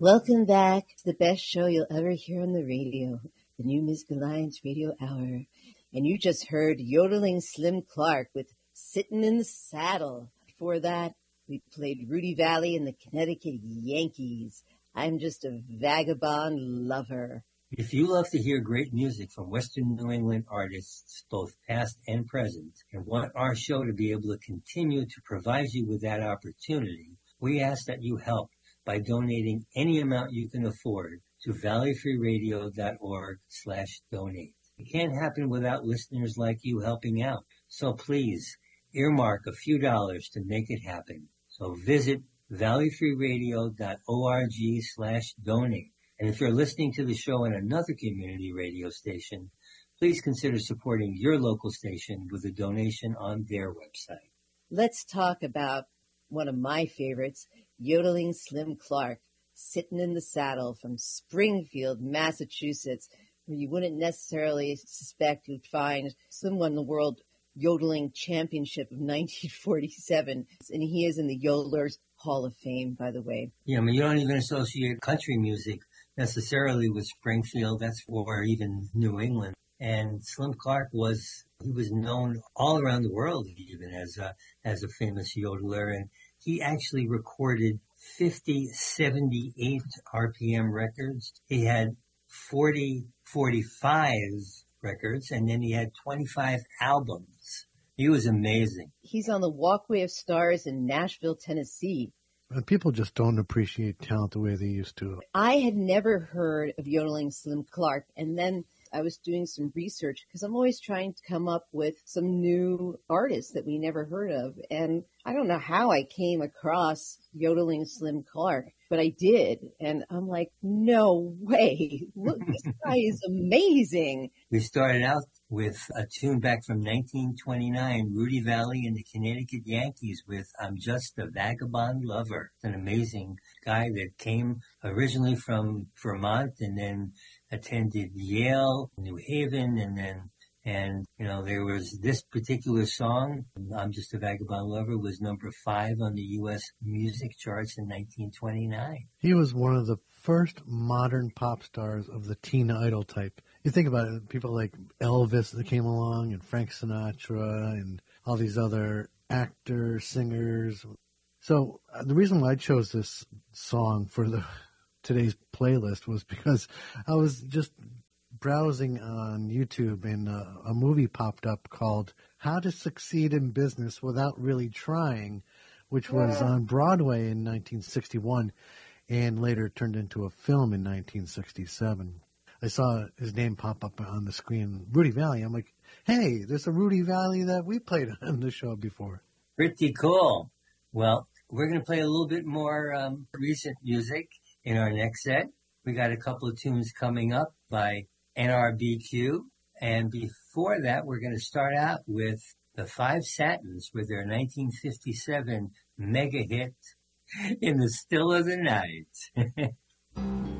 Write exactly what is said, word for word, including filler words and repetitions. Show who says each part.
Speaker 1: Welcome back to the best show you'll ever hear on the radio, the New Music Alliance Radio Hour. And you just heard Yodeling Slim Clark with Sittin' in the Saddle. Before that, we played Rudy Valley and the Connecticut Yankees. I'm just a vagabond lover.
Speaker 2: If you love to hear great music from Western New England artists, both past and present, and want our show to be able to continue to provide you with that opportunity, we ask that you help by donating any amount you can afford to valleyfreeradio.org slash donate. It can't happen without listeners like you helping out. So please, earmark a few dollars to make it happen. So visit valleyfreeradio.org slash donate. And if you're listening to the show on another community radio station, please consider supporting your local station with a donation on their website.
Speaker 1: Let's talk about one of my favorites, Yodeling Slim Clark, Sittin' in the Saddle from Springfield, Massachusetts, where you wouldn't necessarily suspect you'd find Slim won the World Yodeling Championship of nineteen forty-seven, and he is in the Yodelers Hall of Fame, by the way.
Speaker 2: Yeah, I mean, you don't even associate country music necessarily with Springfield, that's or even New England. And Slim Clark was, he was known all around the world even as a, as a famous yodeler. And he actually recorded fifty seventy-eight R P M records. He had forty forty-five records, and then he had twenty-five albums. He was amazing.
Speaker 1: He's on the Walkway of Stars in Nashville, Tennessee.
Speaker 3: And people just don't appreciate talent the way they used to.
Speaker 1: I had never heard of Yodeling Slim Clark, and then I was doing some research because I'm always trying to come up with some new artists that we never heard of. And I don't know how I came across Yodeling Slim Clark, but I did. And I'm like, no way. Look, this guy is amazing.
Speaker 2: We started out with a tune back from nineteen twenty-nine, Rudy Valley and the Connecticut Yankees with I'm Just a Vagabond Lover. An amazing guy that came originally from Vermont and then attended Yale, New Haven, and then, and, you know, there was this particular song, I'm Just a Vagabond Lover, was number five on the U S music charts in nineteen twenty-nine.
Speaker 3: He was one of the first modern pop stars of the teen idol type. You think about it, people like Elvis that came along and Frank Sinatra and all these other actors, singers. So uh, the reason why I chose this song for the today's playlist was because I was just browsing on YouTube and uh, a movie popped up called How to Succeed in Business Without Really Trying, which was on Broadway in nineteen sixty-one and later turned into a film in nineteen sixty-seven. I saw his name pop up on the screen, Rudy Valley. I'm like, hey, there's a Rudy Valley that we played on the show before.
Speaker 2: Pretty cool. Well, we're going to play a little bit more um, recent music in our next set. We got a couple of tunes coming up by N R B Q. And before that, we're going to start out with the Five Satins with their nineteen fifty-seven mega hit, In the Still of the Night.